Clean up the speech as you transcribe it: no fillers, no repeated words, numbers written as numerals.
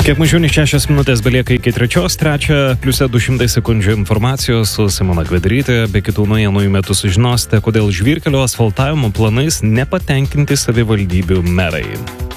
Kiek mažiau nei 6 minutės belieka iki 3:03, pliuse 200 sekundžių informacijos su Simona Kvedrytė. Be kitų naujienų į metus sužinosite, kodėl žvyrkelio asfaltavimo planais nepatenkinti savivaldybių merai.